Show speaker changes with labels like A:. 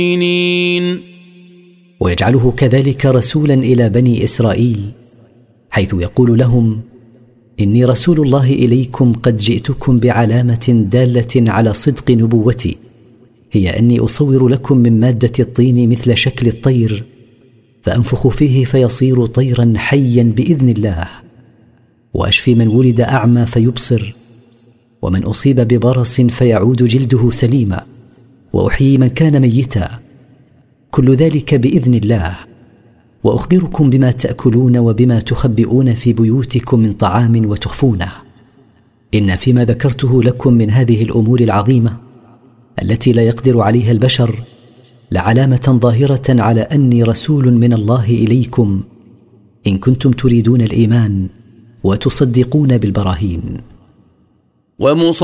A: ويجعله كذلك رسولا إلى بني إسرائيل، حيث يقول لهم: إني رسول الله إليكم قد جئتكم بعلامة دالة على صدق نبوتي، هي أني أصور لكم من مادة الطين مثل شكل الطير، فأنفخ فيه فيصير طيرا حيا بإذن الله، وأشفي من ولد أعمى فيبصر، ومن أصيب ببرص فيعود جلده سليما، وأحيي من كان ميتا، كل ذلك بإذن الله. وأخبركم بما تأكلون وبما تخبئون في بيوتكم من طعام وتخفونه، إن فيما ذكرته لكم من هذه الأمور العظيمة التي لا يقدر عليها البشر لعلامة ظاهرة على أني رسول من الله إليكم، إن كنتم تريدون الإيمان وتصدقون بالبراهين.